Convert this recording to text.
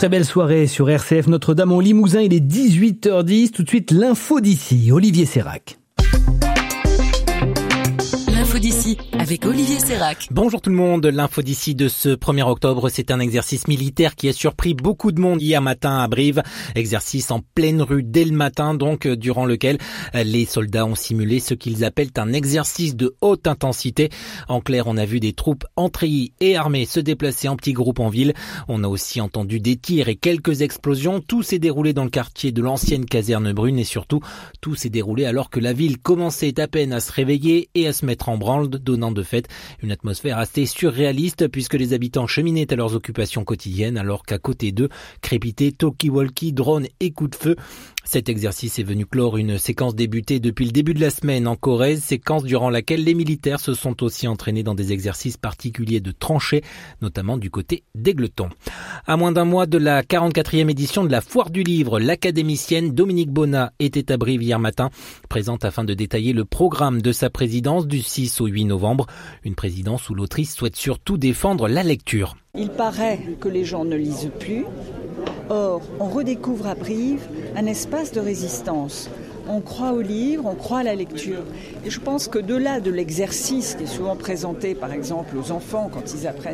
très belle soirée sur RCF Notre-Dame en Limousin. Il est 18h10. Tout de suite, l'info d'ici. Olivier Sérac. L'info d'ici avec Olivier Sérac. Bonjour tout le monde. L'info d'ici de ce 1er octobre, c'est un exercice militaire qui a surpris beaucoup de monde hier matin à Brive. Exercice en pleine rue dès le matin, donc durant lequel les soldats ont simulé ce qu'ils appellent un exercice de haute intensité. En clair, on a vu des troupes en treillis et armées se déplacer en petits groupes en ville. On a aussi entendu des tirs et quelques explosions. Tout s'est déroulé dans le quartier de l'ancienne caserne brune et surtout, tout s'est déroulé alors que la ville commençait à peine à se réveiller et à se mettre en branle, donnant de fait une atmosphère assez surréaliste puisque les habitants cheminaient à leurs occupations quotidiennes alors qu'à côté d'eux crépitaient talkie-walkie, drones et coups de feu. Cet exercice est venu clore une séquence débutée depuis le début de la semaine en Corrèze, séquence durant laquelle les militaires se sont aussi entraînés dans des exercices particuliers de tranchées, notamment du côté d'Égletons. À moins d'un mois de la 44e édition de la Foire du Livre, l'académicienne Dominique Bonnat était à Brive hier matin, présente afin de détailler le programme de sa présidence du 6 au 8 novembre, une présidence où l'autrice souhaite surtout défendre la lecture. Il paraît que les gens ne lisent plus. Or, on redécouvre à Brive un espace de résistance. On croit au livre, on croit à la lecture. Et je pense que de là, de l'exercice qui est souvent présenté, par exemple, aux enfants quand ils apprennent